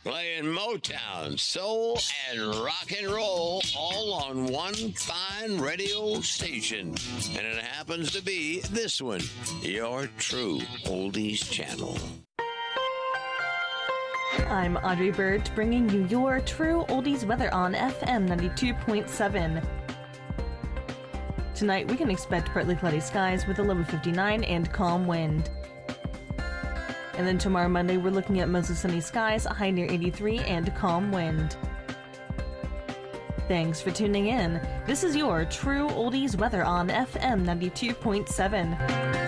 playing Motown, soul, and rock and roll all on one fine radio station. And it happens to be this one, your true oldies channel. I'm Audrey Bird, bringing you your true oldies weather on FM 92.7. Tonight we can expect partly cloudy skies with a low of 59 and calm wind. And then tomorrow Monday we're looking at mostly sunny skies, a high near 83 and calm wind. Thanks for tuning in. This is your true oldies weather on FM 92.7.